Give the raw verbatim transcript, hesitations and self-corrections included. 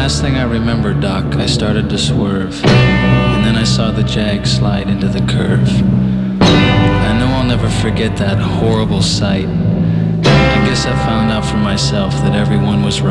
last thing I remember, Doc. I started to swerve, and then I saw the Jag slide into the curve. I know I'll never forget that horrible sight. I guess I found out for myself that everyone was